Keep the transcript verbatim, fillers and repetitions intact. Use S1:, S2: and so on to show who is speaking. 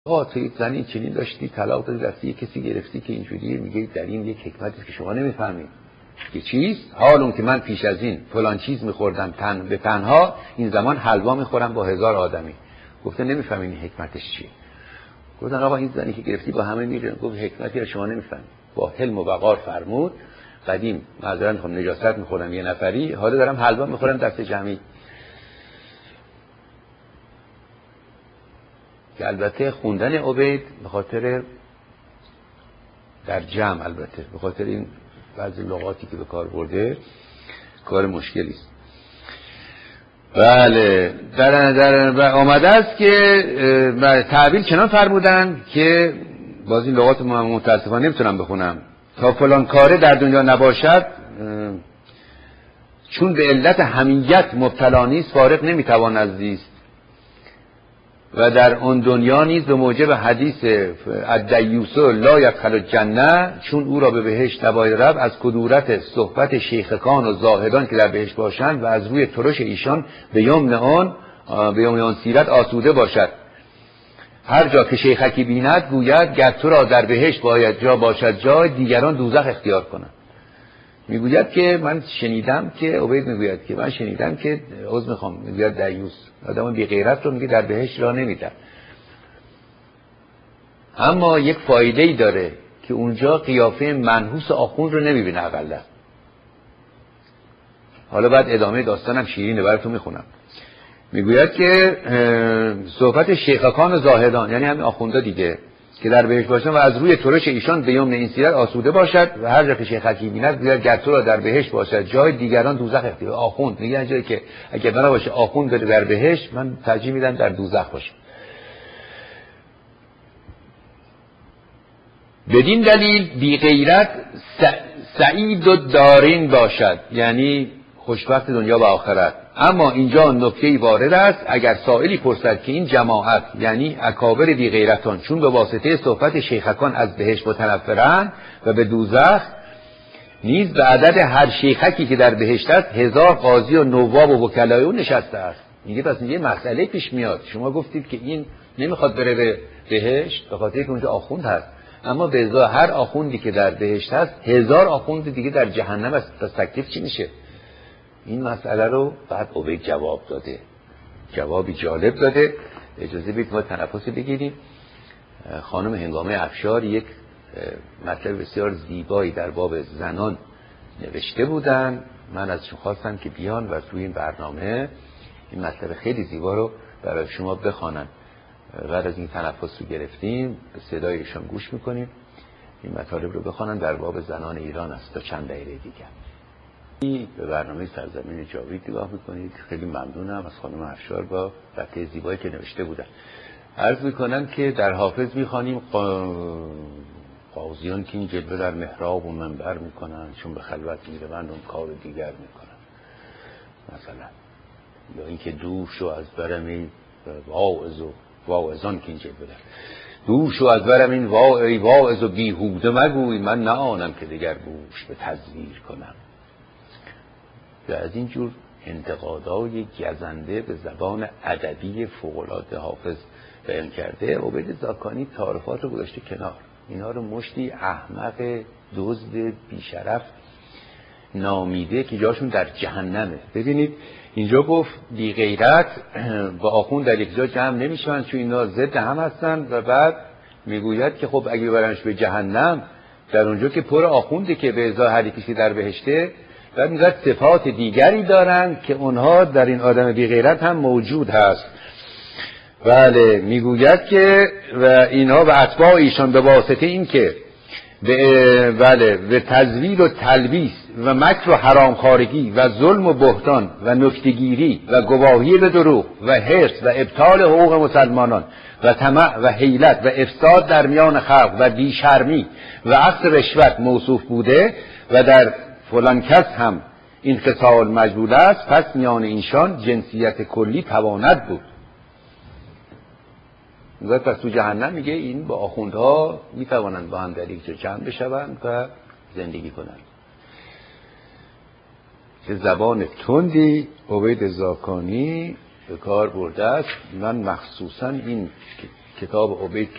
S1: آقا تو یک زنی چنین داشتی طلاق دادی رفتی یک کسی گرفتی که اینجوریه، میگه در این یک حکمتی که شما نمیفهمید. که چیست؟ حال اون که من پیش از این فلان چیز میخوردم تن به تنها، این زمان حلوا میخورم با هزار آدمی. گفته نمیفهمین حکمتش چیه. گفتن آقا این زنی که گرفتی با همه میره. گفت حکمتی رو شما نمیفهمید. با حلم و وقار فرمود قدیم معذرت میخوام نجاست میخورم یه نفری، حالا دارم حلوا میخورم دست جمعی. که البته خوندن عبید به خاطر در جمع، البته به خاطر این بعضی لغاتی که به کار برده کار مشکلی است. بله در در آمده است که تعبیر چنان فرمودن که باز این لغات متاسفانه نمیتونم بخونم. تا فلان کاره در دنیا نباشد چون به علت حمیت مبتلا نیست فارغ نمیتواند زیست. و در اون دنیا نیز به موجب حدیث الدیوس لا یدخل الجنه، چون او را به بهشت نباید رفت از کدورت صحبت شیخکان و زاهدان که در بهشت باشند و از روی ترش ایشان به یمن آن به یمن آن سیرت آسوده باشد. هر جا که شیخکی بیند گوید گر تو را در بهشت باید جا باشد جای، دیگران دوزخ اختیار کنند. میگوید که من شنیدم که عبید میگوید که من شنیدم که عذر میخوام میگوید دیوس آدم بی غیرت رو میگه در بهشت را نمیدن. اما یک فایده ای داره که اونجا قیافه منحوس آخوند رو نمیبینه اقلا. حالا بعد ادامه داستانم شیرینه براتون میخونم. میگوید که صحبت شیخکان و زاهدان یعنی همین آخوندا دیگه که در بهشت باشن و از روی ترش ایشان به یمن این سیرت آسوده باشد و هر جا که شیخکی بیند گوید گر تو را در بهشت باشد جای، دیگران دوزخ اختیار. آخوند میگه جایی که اگه بنا باشه آخوند بره در بهشت، من ترجیح میدم در دوزخ باشه. بدین دلیل بی غیرت سعید و دارین باشد، یعنی خوشبخت دنیا و آخرت. اما اینجا نکته‌ای وارد است، اگر سائلی پرسد که این جماعت یعنی اکابر بی غیرتان چون به واسطه صحبت شیخکان از بهشت متنفرند و به دوزخ نیز به عدد هر شیخکی که در بهشت است هزار قاضی و نواب و وکلای او نشسته است. میگه پس یه مسئله پیش میاد. شما گفتید که این نمیخواد بره به بهشت به خاطر که اونجا آخوند هست، اما به ازای هر آخوندی که در بهشت هست هزار آخوند دیگه در جهنم است. پس تکلیف چی میشه؟ این مسئله رو بعد عبید جواب داده، جوابی جالب داده. اجازه بدید ما تنفسی بگیریم. خانم هنگامه افشار یک مطلب بسیار زیبایی در باب زنان نوشته بودن. من ازشون خواستم که بیان و توی این برنامه این مطلب خیلی زیبا رو برای شما بخوانن. بعد از این تنفس رو گرفتیم به صدای ایشان گوش میکنیم. این مطالب رو بخوانن در باب زنان ایران است. تا چند دقیقه دیگه به برنامه سرزمین جاوید نگاه میکنید. خیلی ممنونم از خانم افشار با قطعه زیبایی که نوشته بودن. عرض میکنم که در حافظ میخوانیم قاضیان که این جلوه در محراب و منبر میکنن چون به خلوت میروند اون کار دیگر میکنن. مثلا یا اینکه دور شو از برم این واعظ و واعظان که این جلوه در دور شو از برم این واعظ و بیهوده مگوی من نه آنم که دیگر گوش به تزویر کنم. و از این جور انتقادهای گزنده به زبان ادبی فوق‌العاده حافظ بیان کرده. عبید زاکانی تعارفات رو گذاشته کنار. اینا رو مشتی احمق دزد بیشرف نامیده که جاشون در جهنمه. ببینید اینجا گفت بی غیرت با آخوند در یک جا جمع نمیشن چون اینا ضد هم هستن و بعد میگوید که خب اگه ببرنش به جهنم در اونجا که پر آخونده که به ازای هر یکی در بهشته، بعد میگوید صفات دیگری دارند که اونها در این آدم بی غیرت هم موجود هست. بله میگوید که و اینها و اتباع ایشان به واسطه این که به بله به تزویر و تلبیس و مکر و حرامخوارگی و ظلم و بهتان و نکته‌گیری و گواهی به دروغ و حرص و ابطال حقوق مسلمانان و طمع و حیلت و افساد در میان خلق و بیشرمی و اخذ رشوت موصوف بوده و در فلان کس هم این خصال مجبول است، پس میان اینشان جنسیت کلی تواند بود. میگه پس تو جهنم میگه این با آخوندها میتوانند با هم در یک جا جمع بشوند و زندگی کنند. که زبان تندی عبید زاکانی به کار برده است. من مخصوصا این کتاب عبید